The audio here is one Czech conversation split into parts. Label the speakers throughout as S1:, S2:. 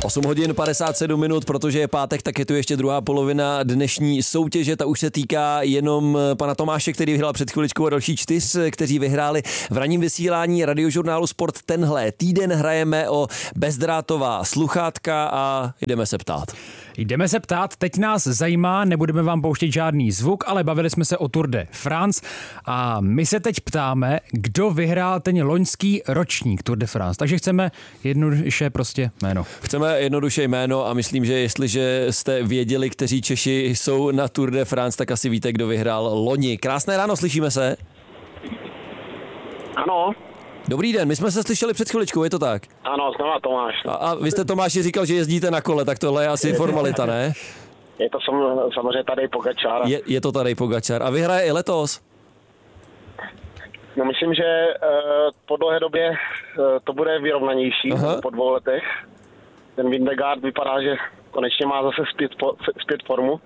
S1: 8 hodin 57 minut, protože je pátek, tak je tu ještě druhá polovina dnešní soutěže. Ta už se týká jenom pana Tomáše, který vyhrál před chviličkou a další 4, kteří vyhráli v ranním vysílání Radiožurnálu Sport. Tenhle týden hrajeme o bezdrátová sluchátka a jdeme se ptát.
S2: Teď nás zajímá, nebudeme vám pouštět žádný zvuk, ale bavili jsme se o Tour de France a my se teď ptáme, kdo vyhrál ten loňský ročník Tour de France. Takže chceme jednoduše prostě jméno.
S1: Chceme jednoduše jméno a myslím, že jestliže jste věděli, kteří Češi jsou na Tour de France, tak asi víte, kdo vyhrál loni. Krásné ráno, slyšíme se?
S3: Ano.
S1: Dobrý den, my jsme se slyšeli před chviličkou, je to tak?
S3: Ano, znamená Tomáš.
S1: A vy jste Tomáši říkal, že jezdíte na kole, tak tohle je asi formalita, ne?
S3: Je to samozřejmě Tadej Pogačar.
S1: Je to Tadej Pogačar. A vyhraje i letos?
S3: No myslím, že po dlouhé době to bude vyrovnanější. Po 2 letech. Ten Vingegaard vypadá, že konečně má zase zpět formu.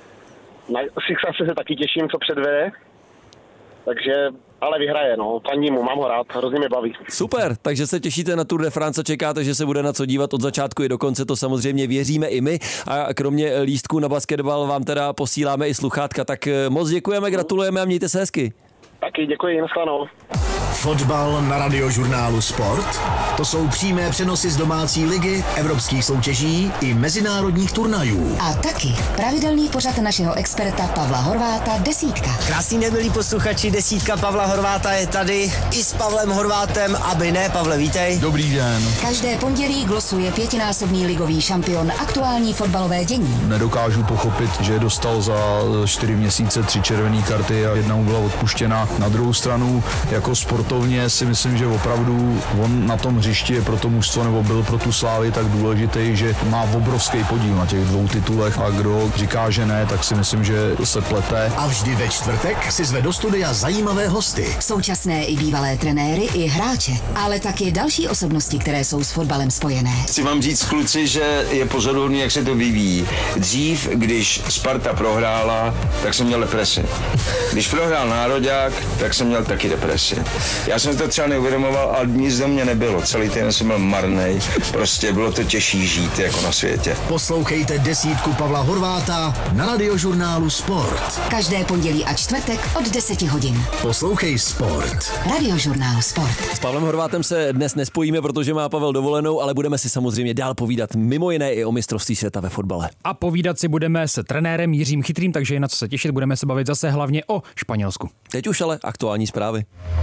S3: Na Sixase se taky těším, co předvede. Takže, ale vyhraje, no. Fandím mu, mám ho rád, hrozně mě baví.
S1: Super, takže se těšíte na Tour de France a čekáte, že se bude na co dívat od začátku i do konce, to samozřejmě věříme i my. A kromě lístků na basketbal vám teda posíláme i sluchátka, tak moc děkujeme, gratulujeme a mějte se hezky.
S3: Taky děkuji, nashledanou.
S4: Fotbal na Radiožurnálu Sport. To jsou přímé přenosy z domácí ligy, evropských soutěží i mezinárodních turnajů.
S5: A taky pravidelný pořad našeho experta Pavla Horváta Desítka.
S6: Krásný den, milí posluchači, Desítka Pavla Horváta je tady i s Pavlem Horvátem, aby ne, Pavle, vítej.
S7: Dobrý den.
S5: Každé pondělí glosuje 5násobný ligový šampion aktuální fotbalové dění.
S7: Nedokážu pochopit, že dostal za 4 měsíce 3 červené karty a 1 mu byla odpuštěna. Na druhou stranu, jako sportovně si myslím, že opravdu on na tom hřišti je pro to mužstvo nebo byl pro tu Slávy tak důležitý, že má obrovský podíl na těch 2 titulech a kdo říká, že ne, tak si myslím, že se plete.
S4: A vždy ve čtvrtek si zve do studia zajímavé hosty.
S5: Současné i bývalé trenéry i hráče, ale taky další osobnosti, které jsou s fotbalem spojené.
S8: Chci vám říct, kluci, že je pozoruhodný, jak se to vyvíjí. Dřív, když Sparta prohrála, tak jsem měl depresi. Když prohrál Nároďák, tak jsem měl taky depresi. Já jsem to třeba neuvědomoval, ale nic do mě nebylo. Celý týden jsem byl marnej. Prostě bylo to těžší žít jako na světě.
S4: Poslouchejte Desítku Pavla Horváta na Radiožurnálu Sport.
S5: Každé pondělí a čtvrtek od 10 hodin.
S4: Poslouchej Sport.
S5: Radiožurnál Sport.
S1: S Pavlem Horvátem se dnes nespojíme, protože má Pavel dovolenou, ale budeme si samozřejmě dál povídat mimo jiné i o mistrovství světa ve fotbale.
S2: A povídat si budeme s trenérem Jiřím Chytrým, takže je na co se těšit, budeme se bavit zase hlavně o Španělsku.
S1: Teď už ale aktuální zprávy.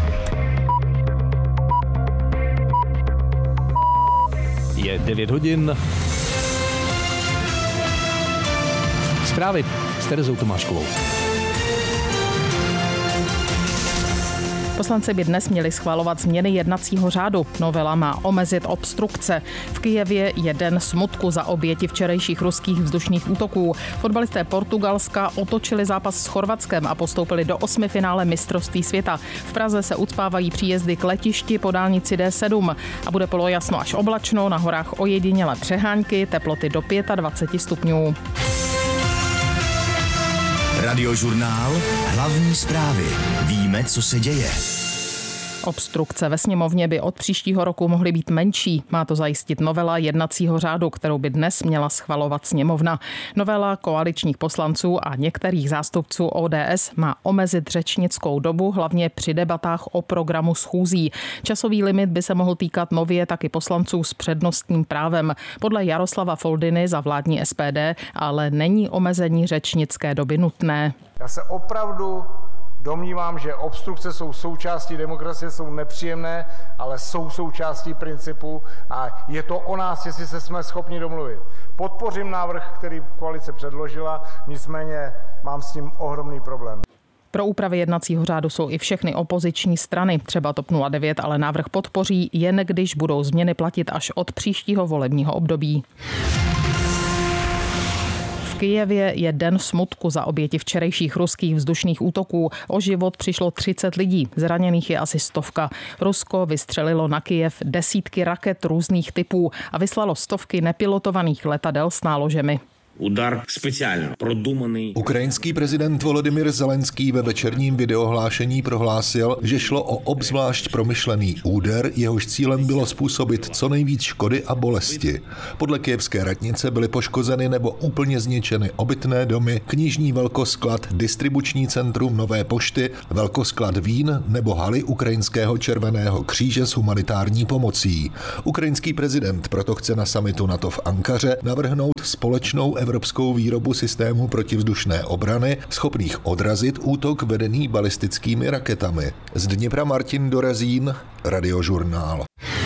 S9: Je 9 hodin. Zprávy s Terezou Tomáškovou.
S10: Poslanci by dnes měli schvalovat změny jednacího řádu. Novela má omezit obstrukce. V Kyjevě je den smutku za oběti včerejších ruských vzdušných útoků. Fotbalisté Portugalska otočili zápas s Chorvatskem a postoupili do 8. finále mistrovství světa. V Praze se ucpávají příjezdy k letišti po dálnici D7 a bude polojasno až oblačno, na horách ojedinělé přehánky, teploty do 25 stupňů.
S4: Radiožurnál, hlavní zprávy. Víme, co se děje.
S10: Obstrukce ve sněmovně by od příštího roku mohly být menší. Má to zajistit novela jednacího řádu, kterou by dnes měla schvalovat sněmovna. Novela koaličních poslanců a některých zástupců ODS má omezit řečnickou dobu, hlavně při debatách o programu schůzí. Časový limit by se mohl týkat nově taky poslanců s přednostním právem. Podle Jaroslava Foldyny za vládní SPD ale není omezení řečnické doby nutné.
S11: Já se opravdu domnívám, že obstrukce jsou součástí demokracie, jsou nepříjemné, ale jsou součástí principu a je to o nás, jestli se jsme schopni domluvit. Podpořím návrh, který koalice předložila, nicméně mám s tím ohromný problém.
S10: Pro úpravy jednacího řádu jsou i všechny opoziční strany. Třeba TOP 09 ale návrh podpoří, jen když budou změny platit až od příštího volebního období. V Kyjevě je den smutku za oběti včerejších ruských vzdušných útoků. O život přišlo 30 lidí, zraněných je asi 100. Rusko vystřelilo na Kyjev desítky raket různých typů a vyslalo stovky nepilotovaných letadel s náložemi.
S12: Удар спеціально продуманий.
S13: Ukrajinský prezident Volodymyr Zelenský ve večerním videohlášení prohlásil, že šlo o obzvlášť promyšlený úder, jehož cílem bylo způsobit co nejvíc škody a bolesti. Podle kyjevské radnice byly poškozeny nebo úplně zničeny obytné domy, knižní velkosklad, distribuční centrum Nové pošty, velkosklad vín nebo haly Ukrajinského červeného kříže s humanitární pomocí. Ukrajinský prezident proto chce na summitu NATO v Ankaře navrhnout společnou evropskou výrobu systému protivzdušné obrany, schopných odrazit útok vedený balistickými raketami. Z Dněpra Martin Dorezín, Radiožurnál.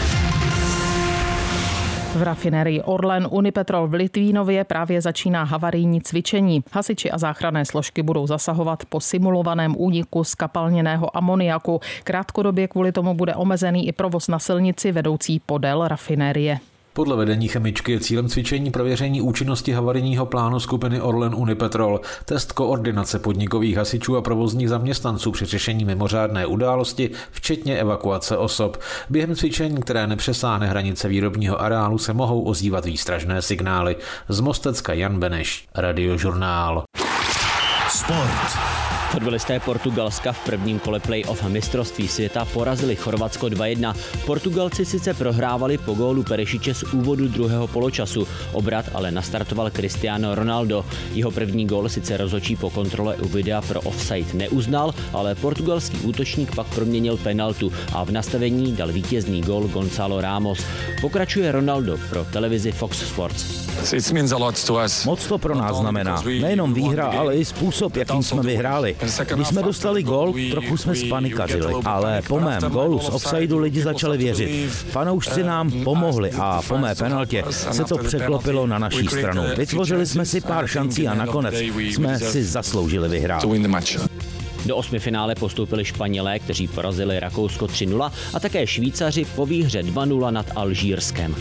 S10: V rafinérii Orlen Unipetrol v Litvínově právě začíná havarijní cvičení. Hasiči a záchranné složky budou zasahovat po simulovaném úniku skapalněného amoniaku. Krátkodobě kvůli tomu bude omezený i provoz na silnici vedoucí podél rafinérie.
S14: Podle vedení chemičky je cílem cvičení prověření účinnosti havarijního plánu skupiny Orlen Unipetrol, test koordinace podnikových hasičů a provozních zaměstnanců při řešení mimořádné události, včetně evakuace osob. Během cvičení, které nepřesáhne hranice výrobního areálu, se mohou ozývat výstražné signály. Z Mostecka Jan Beneš, Radiožurnál.
S15: Sport. Fotbalisté Portugalska v prvním kole play-off mistrovství světa porazili Chorvatsko 2-1. Portugalci sice prohrávali po gólu Perešiče z úvodu druhého poločasu. Obrat ale nastartoval Cristiano Ronaldo. Jeho první gól sice rozhodčí po kontrole u videa pro offside neuznal, ale portugalský útočník pak proměnil penaltu a v nastavení dal vítězný gól Gonzalo Ramos. Pokračuje Ronaldo pro televizi Fox Sports.
S16: Moc to pro nás znamená. Nejenom výhra, ale i způsob, jakým jsme vyhráli. Když jsme dostali gól, trochu jsme spanikařili, ale po mém gólu z offsideu lidi začali věřit. Fanoušci nám pomohli a po mé penaltě se to překlopilo na naší stranu. Vytvořili jsme si pár šancí a nakonec jsme si zasloužili vyhrát.
S15: Do osmifinále postoupili Španělé, kteří porazili Rakousko 3-0 a také Švýcaři po výhře 2-0 nad Alžírskem.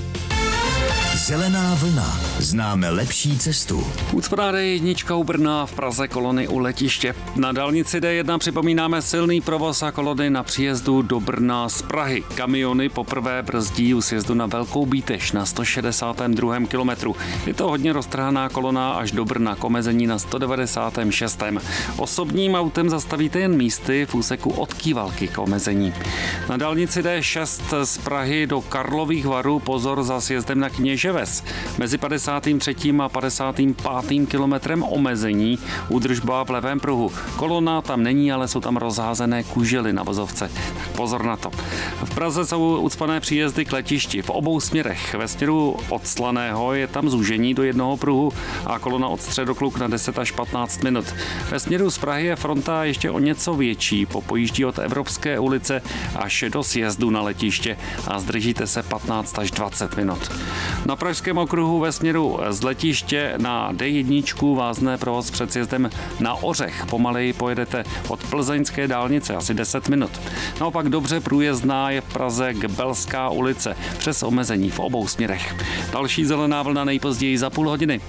S4: Zelená vlna. Známe lepší cestu.
S17: Úcpadáre jednička u Brna, v Praze kolony u letiště. Na dálnici D1 připomínáme silný provoz a kolony na příjezdu do Brna z Prahy. Kamiony poprvé brzdí u sjezdu na Velkou Bíteš na 162. kilometru. Je to hodně roztrhaná kolona až do Brna k omezení na 196. Osobním autem zastavíte jen místy v úseku od Kývalky k omezení. Na dálnici D6 z Prahy do Karlových Varů pozor za sjezdem na Kněževes. Mezi 53. a 55. kilometrem omezení, údržba v levém pruhu. Kolona tam není, ale jsou tam rozházené kužely na vozovce. Pozor na to. V Praze jsou ucpané příjezdy k letišti v obou směrech. Ve směru od Slaného je tam zúžení do jednoho pruhu a kolona od Středokluk na 10 až 15 minut. Ve směru z Prahy je fronta ještě o něco větší. Popojíždí od Evropské ulice až do sjezdu na letiště a zdržíte se 15 až 20 minut. Na Pražském okruhu ve směru z letiště na D1 vázne provoz před sjezdem na Ořech. Pomaleji pojedete od Plzeňské dálnice asi 10 minut. Naopak dobře průjezdná je v Praze Gbelská ulice přes omezení v obou směrech. Další zelená vlna nejpozději za půl hodiny.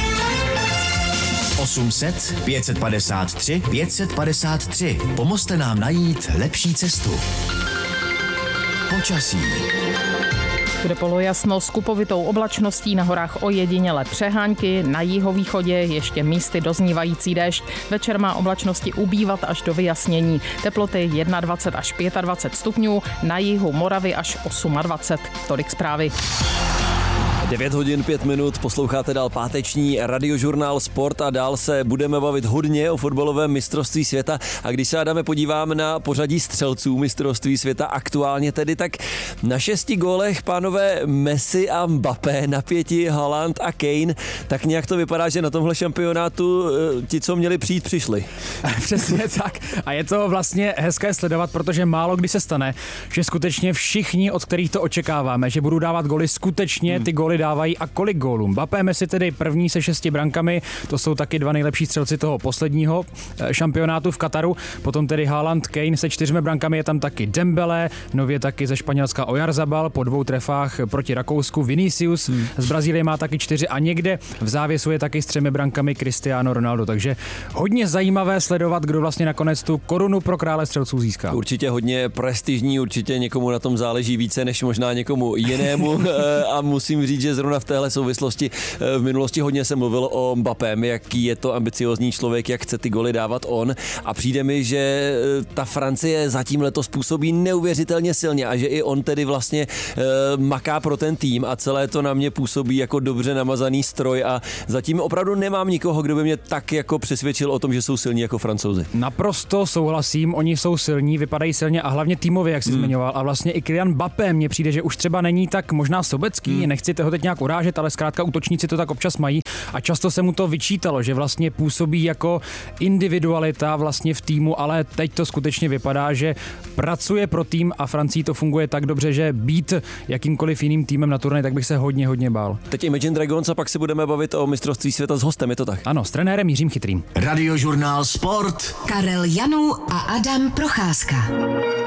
S4: 800 553 553. Pomozte nám najít lepší cestu. Počasí.
S10: Bude polojasno s kupovitou oblačností, na horách ojedinělé přehánky, na jihovýchodě ještě místy doznívající déšť. Večer má oblačnosti ubývat až do vyjasnění. Teploty 21 až 25 stupňů, na jihu Moravy až 28. Tolik zprávy.
S1: 9 hodin 5 minut, posloucháte dál páteční Radiožurnál Sport a dál se budeme bavit hodně o fotbalovém mistrovství světa. A když se Adame podívám na pořadí střelců mistrovství světa aktuálně tedy, tak na 6 gólech pánové Messi a Mbappé, na 5 Haaland a Kane, tak nějak to vypadá, že na tomhle šampionátu ti, co měli přijít, přišli.
S2: Přesně tak. A je to vlastně hezké sledovat, protože málo kdy se stane, že skutečně všichni, od kterých to očekáváme, že budou dávat góly, skutečně ty góly dávají. A kolik gólů? Mbappé, Messi tedy první se 6 brankami, to jsou taky dva nejlepší střelci toho posledního šampionátu v Kataru. Potom tedy Haaland, Kane se 4 brankami, je tam taky Dembele, nově taky ze Španělska Oyarzabal po 2 trefách proti Rakousku, Vinicius z Brazílie má taky 4 a někde v závěsu je taky s 3 brankami Cristiano Ronaldo. Takže hodně zajímavé sledovat, kdo vlastně nakonec tu korunu pro krále střelců získá.
S1: Určitě hodně prestižní, určitě někomu na tom záleží více než možná někomu jinému a musím říct, že zrovna v téhle souvislosti v minulosti hodně se mluvilo o Mbappém, jaký je to ambiciózní člověk, jak chce ty goly dávat on, a přijde mi, že ta Francie zatím letos působí neuvěřitelně silně a že i on tedy vlastně maká pro ten tým a celé to na mě působí jako dobře namazaný stroj a zatím opravdu nemám nikoho, kdo by mě tak jako přesvědčil o tom, že jsou silní jako Francouzi.
S2: Naprosto souhlasím, oni jsou silní, vypadají silně a hlavně týmově, jak jsi zmiňoval, a vlastně i Kylian Mbappé mně přijde, že už třeba není tak možná sobecký, nechci toho teď nějak urážet, ale zkrátka útočníci to tak občas mají a často se mu to vyčítalo, že vlastně působí jako individualita vlastně v týmu, ale teď to skutečně vypadá, že pracuje pro tým a Francii to funguje tak dobře, že být jakýmkoliv jiným týmem na turnaji, tak bych se hodně bál.
S1: Teď Imagine Dragons a pak se budeme bavit o mistrovství světa s hostem, je to tak?
S2: Ano, s trenérem Jiřím Chytrým.
S4: Radiožurnál Sport.
S5: Karel Janů a Adam Procházka.